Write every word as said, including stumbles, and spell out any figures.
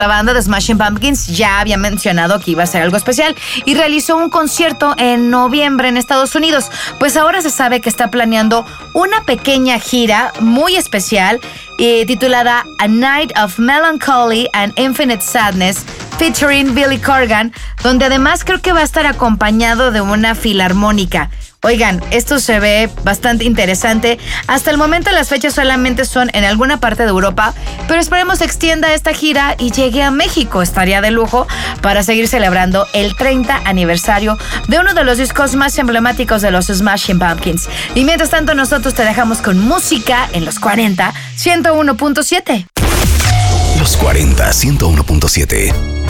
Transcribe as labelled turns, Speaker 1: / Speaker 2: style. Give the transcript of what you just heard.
Speaker 1: La banda de Smashing Pumpkins ya había mencionado que iba a ser algo especial y realizó un concierto en noviembre en Estados Unidos. Pues ahora se sabe que está planeando una pequeña gira muy especial eh, titulada A Night of Melancholy and Infinite Sadness featuring Billy Corgan, donde además creo que va a estar acompañado de una filarmónica. Oigan, esto se ve bastante interesante. Hasta el momento las fechas solamente son en alguna parte de Europa, pero esperemos se extienda esta gira y llegue a México. Estaría de lujo para seguir celebrando el treinta aniversario de uno de los discos más emblemáticos de los Smashing Pumpkins. Y mientras tanto nosotros te dejamos con música en los cuarenta, ciento uno punto siete.
Speaker 2: Los cuarenta, ciento uno punto siete.